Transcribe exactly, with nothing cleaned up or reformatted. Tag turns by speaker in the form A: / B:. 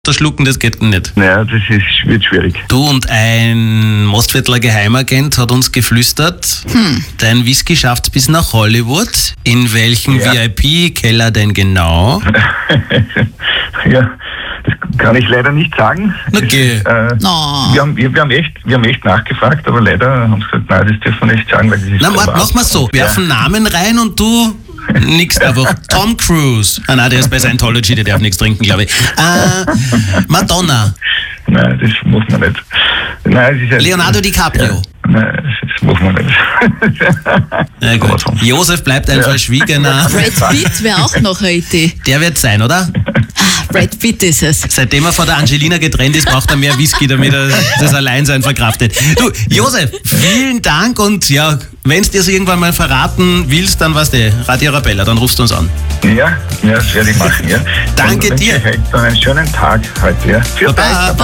A: schlucken, das geht nicht.
B: Naja, das ist, wird schwierig.
A: Du, und ein Mostviertler Geheimagent hat uns geflüstert, hm. dein Whisky schafft's bis nach Hollywood. In welchem
B: ja.
A: V I P-Keller denn genau?
B: Ja, das kann ich leider nicht sagen.
A: Okay.
B: Es, äh,
C: no.
B: wir, haben, wir, wir, haben echt, wir haben echt nachgefragt, aber leider haben sie gesagt, nein, das dürfen wir nicht sagen, weil das ist
A: Na,
B: privat.
A: mach mal so, wir werfen ja. Namen rein und du... Nix, einfach Tom Cruise. Ah, nein, der ist bei Scientology, der darf nichts trinken, glaube ich. Äh, Madonna.
B: Nein, das muss man nicht. Nein, es ist halt,
A: Leonardo DiCaprio.
B: Ja, nein, das muss man nicht.
A: Na gut. Josef bleibt ein ja. Verschwiegener.
C: Brad Pitt wäre auch noch eine Idee.
A: Der wird sein, oder?
C: Brad Pitt ist es.
A: Seitdem er von der Angelina getrennt ist, braucht er mehr Whisky, damit er das Alleinsein verkraftet. Du, Josef, vielen Dank und ja, wenn es dir irgendwann mal verraten willst, dann weißt du, Radio Arabella, dann rufst du uns an.
B: Ja, ja, das werde ich machen, ja.
A: Danke
B: und
A: dir.
B: Ich euch einen schönen Tag heute, ja. Für
A: Baba.